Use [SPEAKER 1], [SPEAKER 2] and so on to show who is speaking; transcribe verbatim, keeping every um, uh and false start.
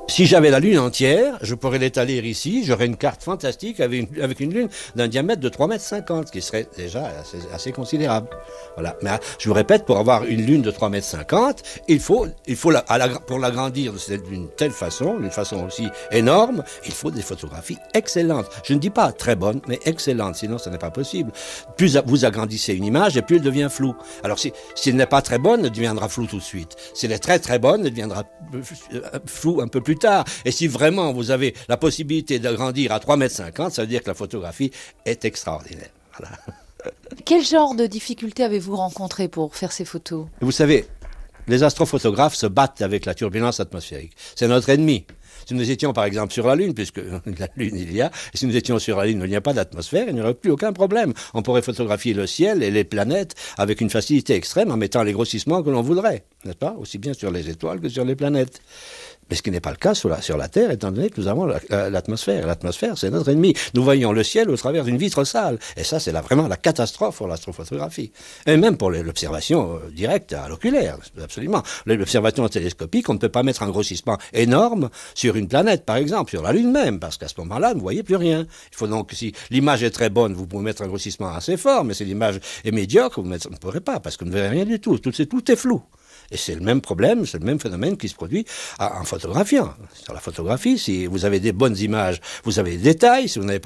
[SPEAKER 1] Si j'avais la Lune entière, je pourrais l'étaler ici, j'aurais une carte fantastique avec une, avec une Lune d'un diamètre de trois mètres cinquante, qui serait déjà assez, assez considérable. Voilà. Mais je vous répète, pour avoir une Lune de trois mètres cinquante, il faut, il faut la, à la, pour l'agrandir d'une telle façon, d'une façon aussi énorme, il faut des photographies excellentes. Je ne dis pas très bonnes, mais excellentes, sinon ce n'est pas possible. Plus vous agrandissez une image, et plus elle devient floue. Alors si, si elle n'est pas très bonne, elle deviendra floue tout de suite. Si elle est très très bonne, elle deviendra floue un peu plus tard. Et si vraiment vous avez la possibilité d'agrandir à trois mètres cinquante, ça veut dire que la photographie est extraordinaire. Voilà.
[SPEAKER 2] Quel genre de difficultés avez-vous rencontré pour faire ces photos ?
[SPEAKER 1] Vous savez, les astrophotographes se battent avec la turbulence atmosphérique. C'est notre ennemi. Si nous étions par exemple sur la Lune, puisque la Lune il y a, et si nous étions sur la Lune, il n'y a pas d'atmosphère, il n'y aurait plus aucun problème. On pourrait photographier le ciel et les planètes avec une facilité extrême en mettant les grossissements que l'on voudrait, n'est-ce pas ? Aussi bien sur les étoiles que sur les planètes. Mais ce qui n'est pas le cas sur la, sur la Terre, étant donné que nous avons la, la, l'atmosphère. L'atmosphère, c'est notre ennemi. Nous voyons le ciel au travers d'une vitre sale. Et ça, c'est la, vraiment la catastrophe pour l'astrophotographie. Et même pour l'observation euh, directe à l'oculaire, absolument. L'observation télescopique, on ne peut pas mettre un grossissement énorme sur une planète, par exemple, sur la Lune même, parce qu'à ce moment-là, vous ne voyez plus rien. Il faut donc, si l'image est très bonne, vous pouvez mettre un grossissement assez fort, mais si l'image est médiocre, vous, mettez, vous ne pourrez pas, parce que vous ne verrez rien du tout. Tout, tout est flou. Et c'est le même problème, c'est le même phénomène qui se produit en photographiant. Sur la photographie, si vous avez des bonnes images, vous avez des détails. Si vous n'avez pas